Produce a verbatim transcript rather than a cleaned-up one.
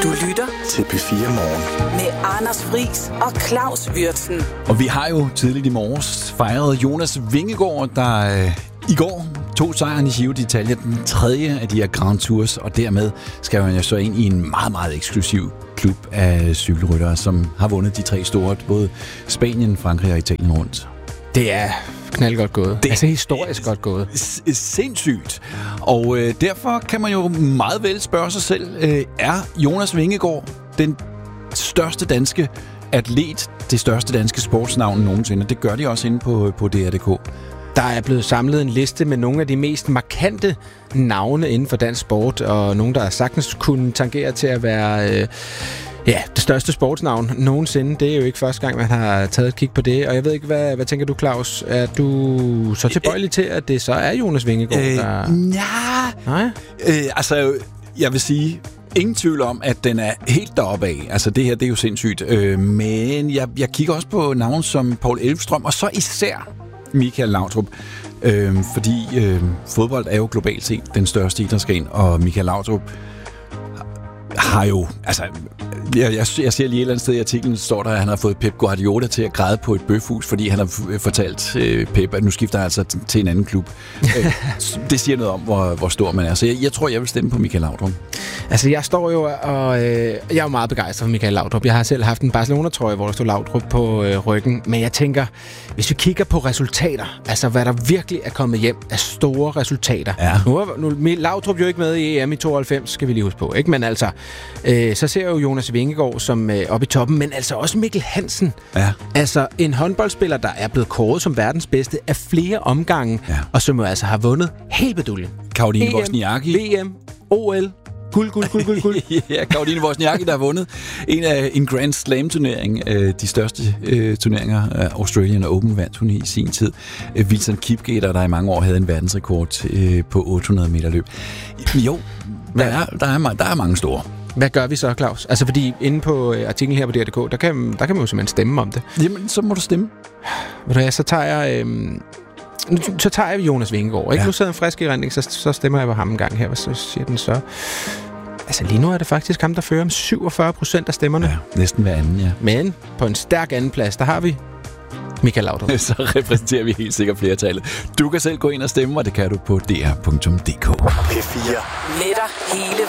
Du lytter til P fire Morgen med Anders Friis og Claus Würtzen. Og vi har jo tidligt i morges fejret Jonas Vingegaard, der øh, i går tog sejren i Giro d'Italia, den tredje af de her Grand Tours, og dermed skal han jo så ind i en meget, meget eksklusiv klub af cykelryttere, som har vundet de tre store, både Spanien, Frankrig og Italien rundt. Det er knaldgodt gået. Det altså historisk godt gået. S- sindssygt. Og øh, derfor kan man jo meget vel spørge sig selv, øh, er Jonas Vingegaard den største danske atlet, det største danske sportsnavn nogensinde? Det gør de også inde på, på D R punktum d k. Der er blevet samlet en liste med nogle af de mest markante navne inden for dansk sport, og nogle, der sagtens kunne tangere til at være øh, ja, det største sportsnavn nogensinde. Det er jo ikke første gang, man har taget et kig på det. Og jeg ved ikke, hvad, hvad tænker du, Claus? Er du så tilbøjelig til, at det så er Jonas Vingegaard, øh, der... Ja. Nej? Øh, altså, jeg vil sige... Ingen tvivl om, at den er helt deroppe af. Altså, det her, det er jo sindssygt. Øh, men jeg, jeg kigger også på navn som Paul Elvstrøm, og så især Michael Laudrup. Øh, fordi øh, fodbold er jo globalt set den største idrætsgren, og Michael Laudrup har jo... Altså, jeg, jeg, jeg ser lige et eller andet sted i artiklen, står der, at han har fået Pep Guardiola til at græde på et bøfhus, fordi han har f- fortalt øh, Pep, at nu skifter han altså t- til en anden klub. øh, det siger noget om, hvor, hvor stor man er. Så jeg, jeg tror, jeg vil stemme på Michael Laudrup. Altså, jeg står jo, og øh, jeg er jo meget begejstret for Michael Laudrup. Jeg har selv haft en Barcelona-trøje, hvor der stod Laudrup på øh, ryggen. Men jeg tænker, hvis vi kigger på resultater, altså hvad der virkelig er kommet hjem af store resultater. Ja. Nu er nu, Laudrup jo ikke med i E M i tooghalvfems, skal vi lige huske på, ikke? Men altså, øh, så ser jeg jo Jonas Vingegaard som øh, oppe i toppen, men altså også Mikkel Hansen. Ja. Altså en håndboldspiller, der er blevet kåret som verdens bedste af flere omgange, ja. Og som jo altså har vundet helt beduljen. Caroline Wozniacki. V M, O L. Guld, guld, guld, guld, guld. Ja, Caroline Wozniacki, der har vundet en af en Grand Slam-turnering. De største øh, turneringer, Australian Open, vandt hun i sin tid. Wilson Kipketer, der i mange år havde en verdensrekord øh, på otte hundrede meter løb. Jo, der er, der, er, der er mange store. Hvad gør vi så, Claus? Altså, fordi inde på artiklen her på D R punktum d k, der kan, der kan man jo simpelthen stemme om det. Jamen, så må du stemme. Ved du hvad, så tager jeg... Øhm Så tager jeg Jonas Vingegaard, ikke? Ja. Nu sidder en frisk i rending, så, så stemmer jeg på ham en gang her. Hvad så siger den så? Altså lige nu er det faktisk ham, der fører om syvogfyrre procent af stemmerne. Ja, næsten hver anden, ja. Men på en stærk anden plads, der har vi Michael Laudrup. Så repræsenterer vi helt sikkert flertallet. Du kan selv gå ind og stemme, og det kan du på D R punktum d k. P fire. Med dig hele